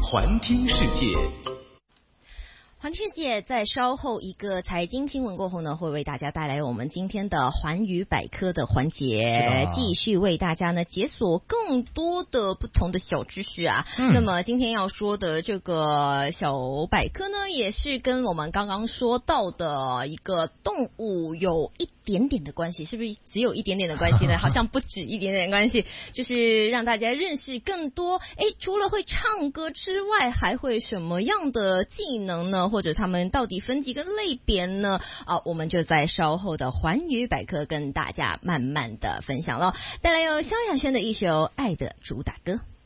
环听世界。 环世界在稍后一个财经新闻过后呢，会为大家带来我们今天的环宇百科的环节，继续为大家呢解锁更多的不同的小知识啊。那么今天要说的这个小百科呢，也是跟我们刚刚说到的一个动物有一点点的关系，是不是只有一点点的关系呢？好像不止一点点的关系，就是让大家认识更多。除了会唱歌之外，还会什么样的技能呢？或者他们到底分几个类别呢？我们就在稍后的环宇百科跟大家慢慢的分享了。带来由萧亚轩的一首《爱的主打歌》。